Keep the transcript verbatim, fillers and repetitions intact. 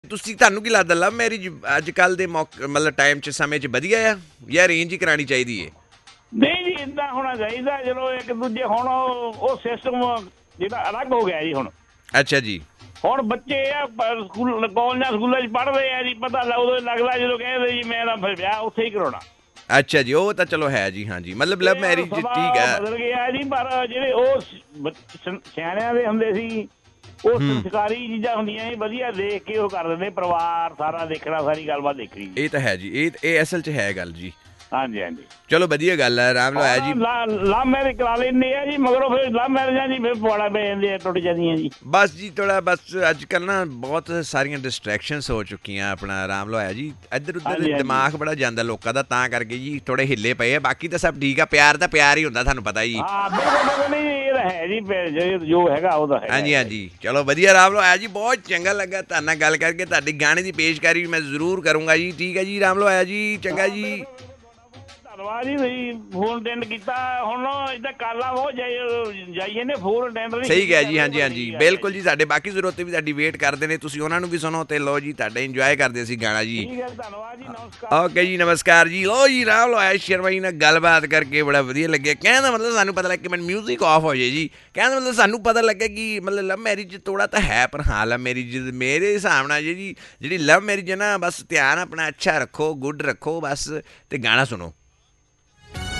ਤੁਸੀਂ ਤੁਹਾਨੂੰ ਕੀ ਲੱਗਦਾ ਲਵ ਮੈਰਿਜ ਅੱਜ ਕੱਲ੍ਹ ਦੇ ਮੌਕੇ ਮਤਲਬ ਟਾਈਮ 'ਚ ਸਮੇਂ 'ਚ ਵਧੀਆ ਆ ਜਾਂ ਅਰੇਂਜ ਹੀ ਕਰਾਉਣੀ ਚਾਹੀਦੀ ਹੈ? ਨਹੀਂ ਜੀ ਇੱਦਾਂ ਹੋਣਾ ਚਾਹੀਦਾ, ਜਦੋਂ ਇੱਕ ਦੂਜੇ ਹੁਣ ਉਹ ਸਿਸਟਮ ਜਿਹੜਾ ਅਲੱਗ ਹੋ ਗਿਆ ਜੀ ਹੁਣ। ਅੱਛਾ ਜੀ। ਹੁਣ ਬੱਚੇ ਆ ਸਕੂਲ ਕਾਲਜਾਂ ਸਕੂਲਾਂ 'ਚ ਪੜ੍ਹਦੇ ਆ ਜੀ, ਪਤਾ ਉਦੋਂ ਲੱਗਦਾ ਜਦੋਂ ਕਹਿੰਦੇ ਜੀ ਮੈਂ ਤਾਂ ਫਿਰ ਵਿਆਹ ਉੱਥੇ ਹੀ ਕਰਾਉਣਾ। ਅੱਛਾ ਜੀ, ਉਹ ਤਾਂ ਚਲੋ ਹੈ ਜੀ। ਹਾਂਜੀ, ਮਤਲਬ ਲਵ ਮੈਰਿਜ ਠੀਕ ਹੈ, ਬਦਲ ਗਿਆ ਜੀ। ਪਰ ਜਿਹੜੇ ਉਹ ਸਿਆਣਿਆਂ ਦੇ ਹੁੰਦੇ ਸੀ, ਉਹ ਸੰਸਕਾਰੀ ਚੀਜ਼ਾਂ ਹੁੰਦੀਆਂ ਜੀ, ਵਧੀਆ ਦੇਖ ਕੇ ਉਹ ਕਰ ਦਿੰਦੇ, ਪਰਿਵਾਰ ਸਾਰਾ ਦੇਖਣਾ, ਸਾਰੀ ਗੱਲਬਾਤ ਦੇਖਣੀ। ਇਹ ਤਾਂ ਹੈ ਜੀ, ਇਹ ਇਹ ਅਸਲ 'ਚ ਹੈ ਗੱਲ ਜੀ। ਹਾਂਜੀ ਹਾਂਜੀ, ਚਲੋ ਵਧੀਆ ਗੱਲ ਹੈ। ਆਰਾਮ ਨਾਲ ਆਇਆ ਜੀ। ਲਵ ਮੈਰਿਜ ਕਰਾ ਲੈਂਦੇ ਆ ਜੀ, ਮਗਰੋਂ ਫਿਰ ਲਵ ਮੈਰਿਜਾਂ ਜੀ ਫਿਰ ਪੁਆੜਾ ਪੈ ਜਾਂਦੇ ਆ, ਟੁੱਟ ਜਾਂਦੀਆਂ ਜੀ। ਬਸ ਜੀ ਥੋੜਾ ਬਸ ਅੱਜ ਕੱਲ੍ਹ ਨਾ ਬਹੁਤ ਸਾਰੀਆਂ ਡਿਸਟਰੈਕਸ਼ਨਸ ਹੋ ਚੁੱਕੀਆਂ। ਆਪਣਾ ਆਰਾਮ ਨਾਲ ਆਇਆ ਜੀ, ਇੱਧਰ ਉੱਧਰ ਦਿਮਾਗ ਬੜਾ ਜਾਂਦਾ ਲੋਕਾਂ ਦਾ, ਤਾਂ ਕਰਕੇ ਜੀ ਥੋੜੇ ਹਿੱਲੇ ਪਏ ਆ। ਬਾਕੀ ਤਾਂ ਸਭ ਠੀਕ ਆ, ਪਿਆਰ ਤਾਂ ਪਿਆਰ ਹੀ ਹੁੰਦਾ, ਤੁਹਾਨੂੰ ਪਤਾ ਜੀ। ਹਾਂ ਬਿਲਕੁਲ, ਇਹ ਤਾਂ ਹੈ ਜੀ, ਜੋ ਹੈਗਾ ਉਹਦਾ ਹੈ। ਹਾਂਜੀ ਹਾਂਜੀ, ਚਲੋ ਵਧੀਆ। ਆਰਾਮ ਨਾਲ ਆਇਆ ਜੀ, ਬਹੁਤ ਚੰਗਾ ਲੱਗਾ ਤੁਹਾਡੇ ਨਾਲ ਗੱਲ ਕਰਕੇ। ਤੁਹਾਡੀ ਗਾਣੇ ਦੀ ਪੇਸ਼ਕਾਰੀ ਮੈਂ ਜ਼ਰੂਰ ਕਰੂੰਗਾ ਜੀ। ਠੀਕ ਹੈ ਜੀ, ਆਰਾਮ ਨਾਲ ਆਇਆ ਜੀ, ਚੰਗਾ ਜੀ। ਧੰਨਵਾਦ ਜੀ, ਤੁਸੀਂ ਫੋਨ ਅਟੈਂਡ ਕੀਤਾ। ਹੁਣ ਇੱਦਾਂ ਕਾਲਾਂ ਬਹੁਤ ਜਾਈਏ ਨੇ, ਫੋਨ ਅਟੈਂਡ। ਸਹੀ ਹੈ ਜੀ। ਹਾਂਜੀ ਹਾਂਜੀ, ਬਿਲਕੁਲ ਜੀ। ਸਾਡੇ ਬਾਕੀ ਜ਼ਰੂਰਤ ਵੀ ਤੁਹਾਡੀ ਵੇਟ ਕਰਦੇ ਨੇ, ਤੁਸੀਂ ਉਹਨਾਂ ਨੂੰ ਵੀ ਸੁਣੋ ਤੇ ਲਓ ਜੀ, ਤੁਹਾਡਾ ਇੰਜੋਏ ਕਰਦੇ ਅਸੀਂ ਗਾਣਾ ਜੀ। ਧੰਨਵਾਦ ਜੀ, ਨਮਸਕਾਰ। ਓਕੇ ਜੀ, ਨਮਸਕਾਰ ਜੀ। ਲਓ ਜੀ, ਰਾਮ ਲੋ ਸ਼ਰਮਾ ਜੀ ਨਾਲ ਗੱਲਬਾਤ ਕਰਕੇ ਬੜਾ ਵਧੀਆ ਲੱਗਿਆ। ਕਹਿਣ ਦਾ ਮਤਲਬ ਸਾਨੂੰ ਪਤਾ ਲੱਗ ਕਿ ਮੈਨੂੰ ਮਿਊਜ਼ਿਕ ਆਫ ਹੋ ਜਾਏ ਜੀ। ਕਹਿਣ ਦਾ ਮਤਲਬ ਸਾਨੂੰ ਪਤਾ ਲੱਗਿਆ ਕਿ ਮਤਲਬ ਲਵ ਮੈਰਿਜ ਥੋੜਾ ਤਾਂ ਹੈ, ਪਰ ਹਾਂ ਲਵ ਮੈਰਿਜ ਮੇਰੇ ਹਿਸਾਬ ਨਾਲ ਜੀ ਜਿਹੜੀ ਲਵ ਮੈਰਿਜ ਹੈ ਨਾ, ਬਸ ਧਿਆਨ ਆਪਣਾ ਅੱਛਾ ਰੱਖੋ, ਗੁੱਡ ਰੱਖੋ ਬਸ, ਤੇ ਗਾਣਾ ਸੁਣੋ।